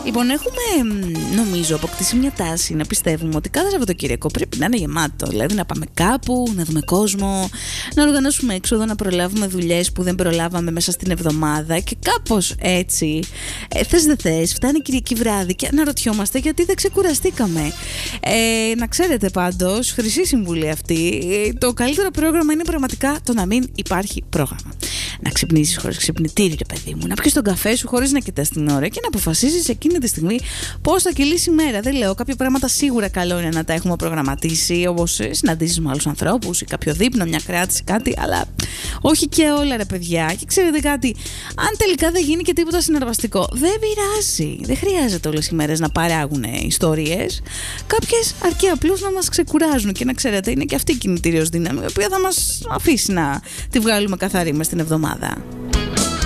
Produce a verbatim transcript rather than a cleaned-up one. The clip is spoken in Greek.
Λοιπόν, έχουμε νομίζω αποκτήσει μια τάση να πιστεύουμε ότι κάθε Σαββατοκύριακο πρέπει να είναι γεμάτο. Δηλαδή να πάμε κάπου, να δούμε κόσμο, να οργανώσουμε έξοδο, να προλάβουμε δουλειές που δεν προλάβαμε μέσα στην εβδομάδα και κάπως έτσι. Ε, θες δεν θες, φτάνει Κυριακή βράδυ και αναρωτιόμαστε γιατί δεν ξεκουραστήκαμε. Ε, να ξέρετε πάντως, χρυσή συμβουλή αυτή, το καλύτερο πρόγραμμα είναι πραγματικά το να μην υπάρχει πρόγραμμα. Να ξυπνήσεις χωρίς ξυπνητήρι, ρε παιδί μου, να πιεις τον καφέ σου χωρίς να κοιτάς την ώρα και να αποφασίσεις εκείνη τη στιγμή πώς θα κυλήσει η μέρα. Δεν λέω, κάποια πράγματα σίγουρα καλό είναι να τα έχουμε προγραμματίσει, όπως συναντήσεις με άλλους ανθρώπους ή κάποιο δείπνο, μια κράτηση, κάτι, αλλά όχι και όλα, ρε παιδιά. Και ξέρετε κάτι, αν τελικά δεν γίνει και τίποτα συναρπαστικό, δεν πειράζει. Δεν χρειάζεται όλες οι μέρες να παράγουν ιστορίες. Κάποιες αρκεί απλώς να μας ξεκουράζουν και να ξέρετε, είναι και αυτή η κινητήριος δύναμη, η οποία θα μας αφήσει να τη βγάλουμε καθαρή μες την εβδομάδα.